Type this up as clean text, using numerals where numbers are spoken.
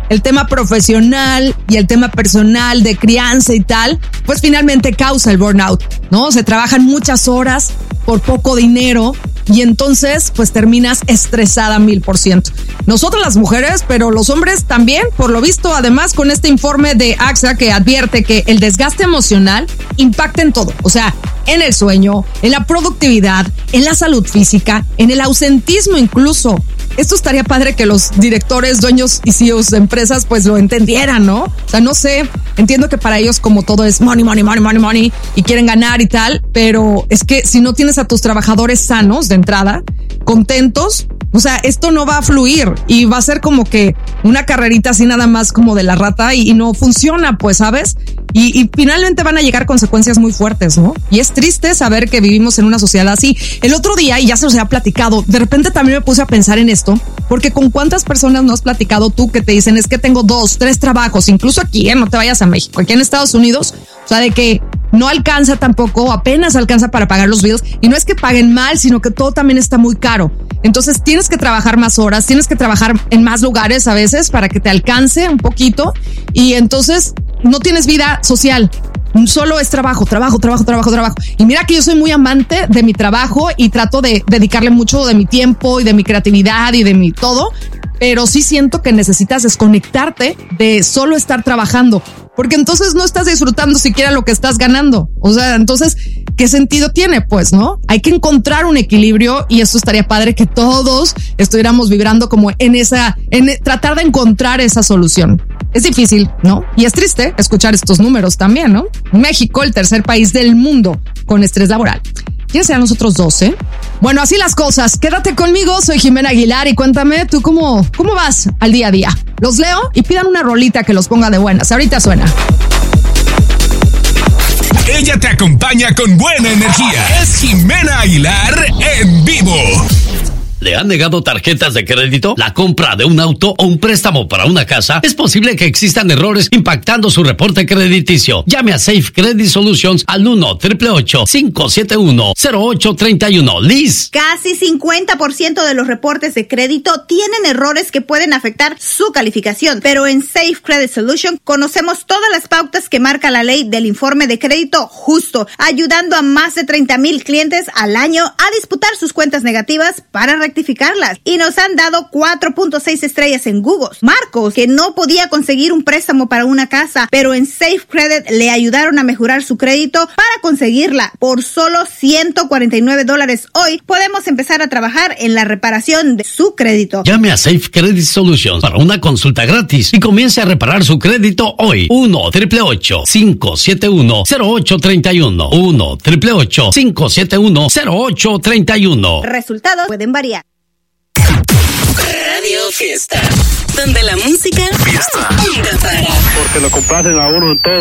el tema profesional y el tema personal de crianza y tal, pues finalmente causa el burnout, ¿no? Se trabajan muchas horas por poco dinero y entonces pues terminas estresada 1000%. Nosotros las mujeres, pero los hombres también, por lo visto, además con este informe de AXA que advierte que el desgaste emocional impacta en todo, o sea, en el sueño, en la productividad, en la salud física, en el ausentismo incluso. Esto estaría padre que los directores, dueños y CEOs de empresas pues lo entendieran, ¿no? O sea, no sé, entiendo que para ellos como todo es money, money, money, money, money y quieren ganar y tal, pero es que si no tienes a tus trabajadores sanos de entrada, contentos, o sea, esto no va a fluir y va a ser como que una carrerita así nada más como de la rata y no funciona, pues, ¿sabes? Y finalmente van a llegar consecuencias muy fuertes, ¿no? Y es triste saber que vivimos en una sociedad así. El otro día, y ya se los había platicado, de repente también me puse a pensar en esto, porque con cuántas personas no has platicado tú que te dicen es que tengo 2, 3 trabajos, incluso aquí, no te vayas a México, aquí en Estados Unidos, o sea, de que no alcanza tampoco, apenas alcanza para pagar los bills, y no es que paguen mal, sino que todo también está muy caro. Entonces tienes que trabajar más horas, tienes que trabajar en más lugares a veces para que te alcance un poquito, y entonces no tienes vida social. Solo es trabajo. Y mira que yo soy muy amante de mi trabajo y trato de dedicarle mucho de mi tiempo y de mi creatividad y de mi todo, pero sí siento que necesitas desconectarte de solo estar trabajando, porque entonces no estás disfrutando siquiera lo que estás ganando. O sea, entonces, ¿qué sentido tiene? Pues, ¿no? Hay que encontrar un equilibrio y esto estaría padre que todos estuviéramos vibrando como en tratar de encontrar esa solución. Es difícil, ¿no? Y es triste escuchar estos números también, ¿no? México, el tercer país del mundo con estrés laboral. ¿Quiénes serán los otros 12? Bueno, así las cosas. Quédate conmigo, soy Jimena Aguilar y cuéntame tú cómo vas al día a día. Los leo y pidan una rolita que los ponga de buenas. Ahorita suena. Ella te acompaña con buena energía. Es Jimena Aguilar en vivo. ¿Le han negado tarjetas de crédito, la compra de un auto o un préstamo para una casa? Es posible que existan errores impactando su reporte crediticio. Llame a Safe Credit Solutions al 1-888-571-0831. Liz. Casi 50% de los reportes de crédito tienen errores que pueden afectar su calificación, pero en Safe Credit Solutions conocemos todas las pautas que marca la ley del informe de crédito justo, ayudando a más de 30,000 clientes al año a disputar sus cuentas negativas para rectificarlas, y nos han dado 4.6 estrellas en Google. Marcos, que no podía conseguir un préstamo para una casa, pero en Safe Credit le ayudaron a mejorar su crédito para conseguirla. Por solo $149 hoy podemos empezar a trabajar en la reparación de su crédito. Llame a Safe Credit Solutions para una consulta gratis y comience a reparar su crédito hoy. 1-888-571-0831. 1-888-571-0831. Resultados pueden variar. Radio Fiesta, donde la música nunca para. Porque lo complacen a uno en todo.